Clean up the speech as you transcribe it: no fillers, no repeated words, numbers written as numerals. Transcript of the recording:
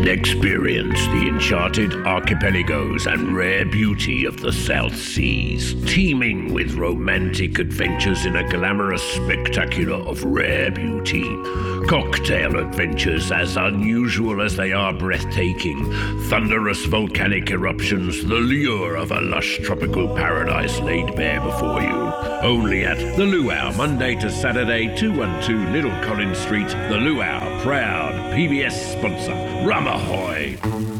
Experience the enchanted archipelagos and rare beauty of the South Seas, teeming with romantic adventures in a glamorous spectacular of rare beauty. Cocktail adventures as unusual as they are breathtaking. Thunderous volcanic eruptions, the lure of a lush tropical paradise laid bare before you. Only at The Luau, Monday to Saturday, 212 Little Collins Street. The Luau, proud PBS sponsor. Rum ahoy!